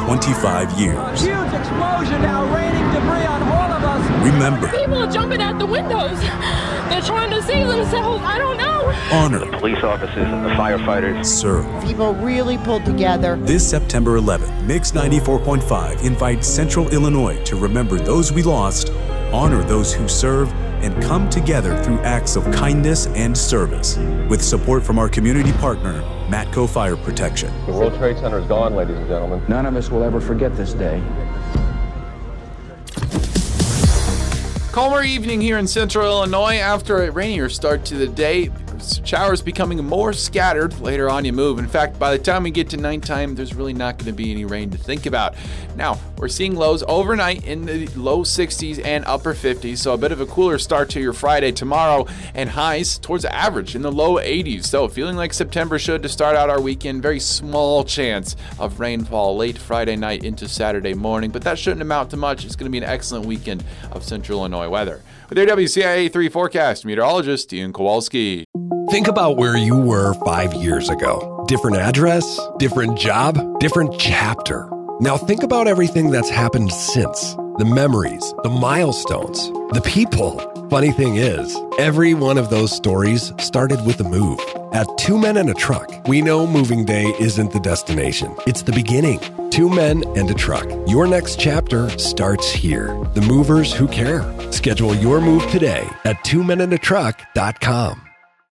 25 years. Huge explosion now, raining debris on all of us. Remember. People are jumping out the windows. They're trying to save themselves. I don't know. Honor. The police officers and the firefighters. Serve. People really pulled together. This September 11th, Mix 94.5 invites Central Illinois to remember those we lost, honor those who serve, and come together through acts of kindness and service. With support from our community partner, Matco Fire Protection. The World Trade Center is gone, ladies and gentlemen. None of us will ever forget this day. Calmer evening here in Central Illinois after a rainier start to the day. Showers becoming more scattered later on you move. In fact, by the time we get to nighttime, there's really not going to be any rain to think about. Now, we're seeing lows overnight in the low 60s and upper 50s, so a bit of a cooler start to your Friday tomorrow, and highs towards average in the low 80s. So feeling like September should to start out our weekend. Very small chance of rainfall late Friday night into Saturday morning, but that shouldn't amount to much. It's going to be an excellent weekend of Central Illinois weather. With your WCIA 3 forecast, meteorologist Ian Kowalski. Think about where you were 5 years ago. Different address, different job, different chapter. Now think about everything that's happened since. The memories, the milestones, the people. Funny thing is, every one of those stories started with a move. At Two Men and a Truck, we know moving day isn't the destination. It's the beginning. 2 men and a truck. Your next chapter starts here. The movers who care. Schedule your move today at twomenandatruck.com.